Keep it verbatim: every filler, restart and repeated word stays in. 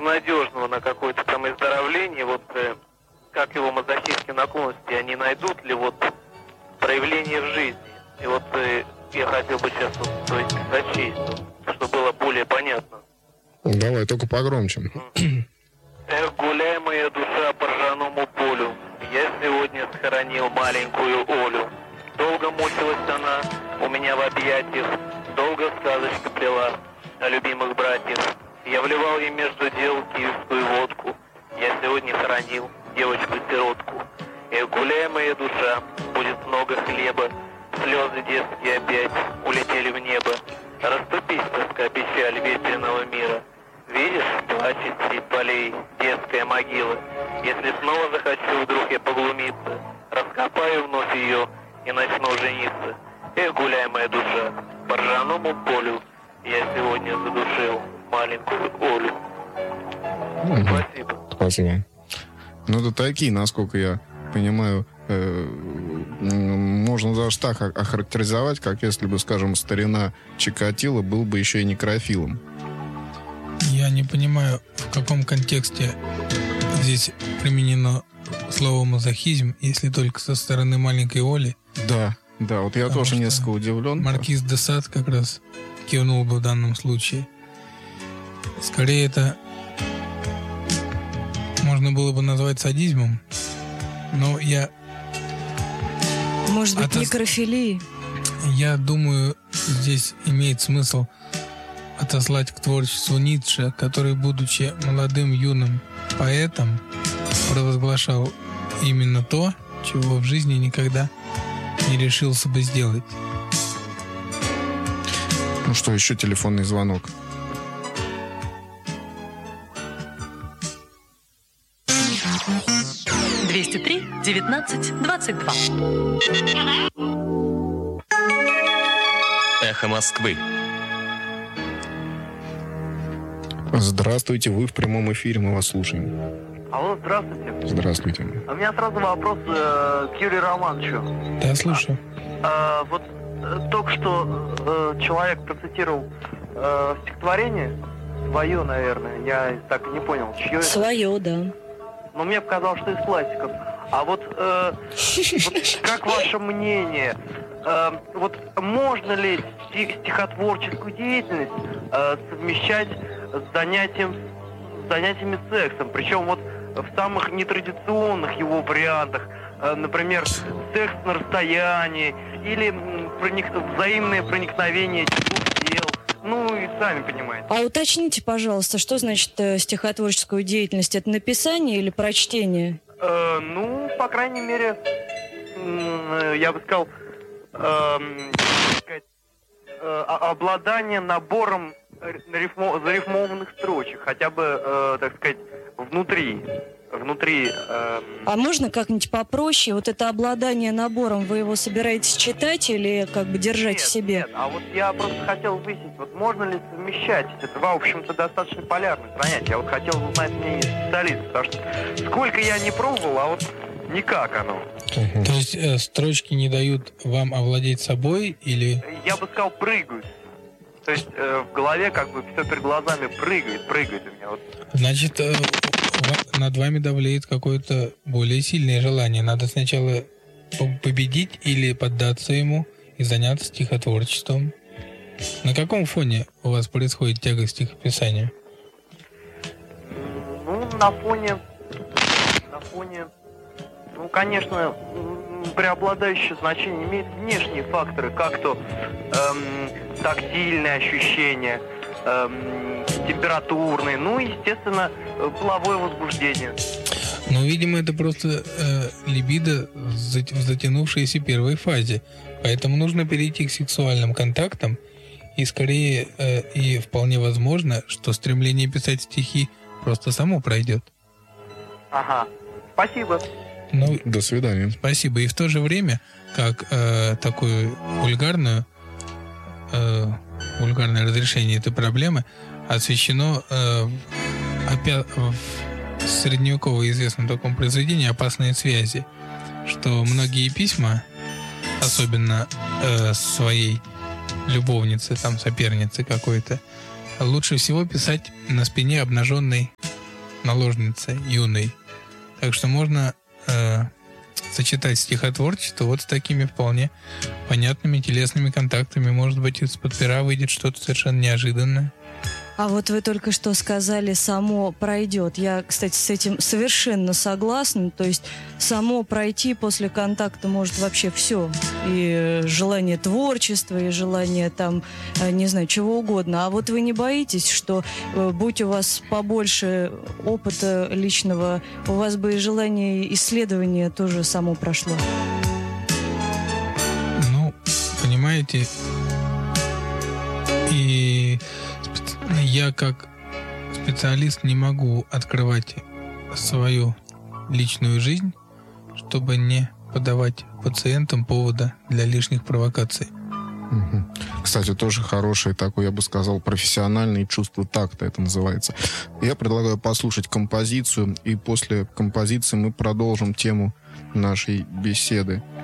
безнадежного на какое-то там выздоровление, вот э, как его мазохистские наклонности, они найдут ли вот проявление в жизни? И вот э, я хотел бы сейчас вот, то есть, зачесть, чтобы было более понятно. Давай, только погромче. Эх, гуляй, моя душа, по ржаному полю. Я сегодня схоронил маленькую Олю. Долго мучилась она у меня в объятиях, долго сказочки плела о любимых братьях. Я вливал ей между дел киевскую водку. Я сегодня хоронил девочку-сиротку. Эх, гуляй, моя душа, будет много хлеба. Слезы детские опять улетели в небо. Расступись, тоска, печаль ветреного мира. Видишь, плачет средь полей детская могила. Если снова захочу вдруг я поглумиться, раскопаю вновь ее и начну жениться. Эх, гуляй, моя душа, по ржаному полю. Я сегодня задушил маленькую Олю. Угу. Спасибо. Спасибо. Ну, это такие, насколько я понимаю, э, можно даже так охарактеризовать, как если бы, скажем, старина Чикатило был бы еще и некрофилом. Я не понимаю, в каком контексте здесь применено слово мазохизм, если только со стороны маленькой Оли. Да, да, вот я Потому тоже несколько удивлен. Маркиз де Сад как раз кивнул бы в данном случае. Скорее это можно было бы назвать садизмом, но я... Может быть, отос... некрофилией? Я думаю, здесь имеет смысл отослать к творчеству Ницше, который, будучи молодым юным поэтом, провозглашал именно то, чего в жизни никогда не решился бы сделать. Ну что, еще телефонный звонок. двести три девятнадцать двадцать два. Эхо Москвы. Здравствуйте, вы в прямом эфире, мы вас слушаем. Алло, здравствуйте. Здравствуйте. У меня сразу вопрос э, к Юрию Романовичу. Да, слушаю. А, а, вот э, только что э, человек процитировал э, стихотворение свое, наверное, я так и не понял, чье. Свое, да. Но мне показалось, что из классиков. А вот, э, вот как ваше мнение, э, вот можно ли стих, стихотворческую деятельность э, совмещать с занятием, с занятиями сексом? Причем вот в самых нетрадиционных его вариантах, э, например, секс на расстоянии или проник, взаимное проникновение тел. Ну и сами понимаете. А уточните, пожалуйста, что значит э, стихотворческую деятельность? Это написание или прочтение? Э, ну, по крайней мере, э, я бы сказал, э, сказать, э, обладание набором рифмо, зарифмованных строчек, хотя бы, э, так сказать, внутри. Внутри. Э... А можно как-нибудь попроще? Вот это обладание набором, вы его собираетесь читать или как бы держать нет, в себе? Нет, а вот я просто хотел выяснить, вот можно ли совмещать эти два, в общем-то, достаточно полярных занятия. Я вот хотел узнать мнение специалиста, потому что сколько я не пробовал, а вот никак оно. Uh-huh. То есть э, строчки не дают вам овладеть собой или... Я бы сказал, прыгают. То есть э, в голове как бы все перед глазами прыгает, прыгает у меня. Вот. Значит, э, над вами давлеет какое-то более сильное желание. Надо сначала победить или поддаться ему и заняться стихотворчеством. На каком фоне у вас происходит тяга к стихописанию? Ну, на фоне... На фоне... Ну, конечно, преобладающее значение имеют внешние факторы, как то эм, тактильные ощущения, эм, температурные, ну и, естественно, половое возбуждение. Ну, видимо, это просто э, либидо в затянувшейся первой фазе. Поэтому нужно перейти к сексуальным контактам, и скорее, э, и вполне возможно, что стремление писать стихи просто само пройдет. Ага, спасибо. Ну, до свидания. Спасибо. И в то же время, как э, такое вульгарное, э, вульгарное разрешение этой проблемы освещено э, опять в средневеково известном таком произведении «Опасные связи», что многие письма, особенно э, своей любовнице, там, сопернице какой-то, лучше всего писать на спине обнаженной наложницей юной. Так что можно э, сочетать стихотворчество вот с такими вполне понятными телесными контактами. Может быть, из-под пера выйдет что-то совершенно неожиданное. А вот вы только что сказали «само пройдет». Я, кстати, с этим совершенно согласна. То есть само пройти после контакта может вообще все. И желание творчества, и желание там, не знаю, чего угодно. А вот вы не боитесь, что будь у вас побольше опыта личного, у вас бы и желание исследования тоже само прошло? Ну, понимаете, и я как специалист не могу открывать свою личную жизнь, чтобы не подавать пациентам повода для лишних провокаций. Угу. Кстати, тоже хорошее такое, я бы сказал, профессиональное чувство такта, это называется. Я предлагаю послушать композицию, и после композиции мы продолжим тему нашей беседы.